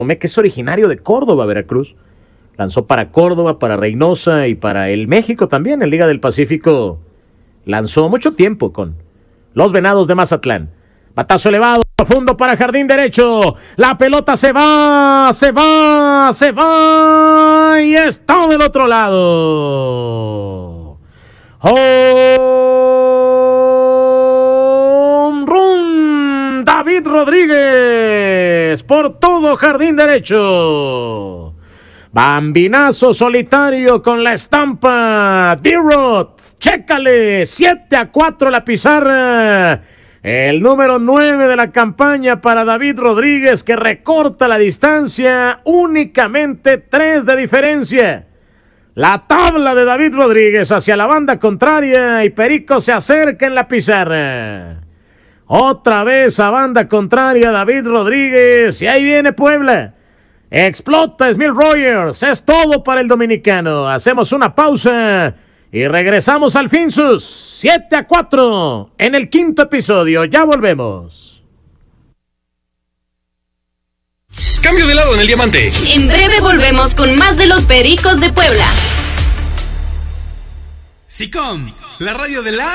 que es originario de Córdoba, Veracruz. Lanzó para Córdoba, para Reynosa y para el México también. En Liga del Pacífico lanzó mucho tiempo con los Venados de Mazatlán. Batazo elevado, profundo para jardín derecho. La pelota se va y está del otro lado. ¡Home run! David Rodríguez por todo jardín derecho. Bambinazo solitario con la estampa. D-Rod, chécale, 7-4 la pizarra. El número 9 de la campaña para David Rodríguez, que recorta la distancia, únicamente 3 de diferencia. La tabla de David Rodríguez hacia la banda contraria y Perico se acerca en la pizarra. Otra vez a banda contraria David Rodríguez y ahí viene Puebla. Explota Smith Rogers, es todo para el dominicano. Hacemos una pausa y regresamos al Finsus. 7-4 en el quinto episodio. Ya volvemos. Cambio de lado en el diamante. En breve volvemos con más de los Pericos de Puebla. SICOM, la radio de la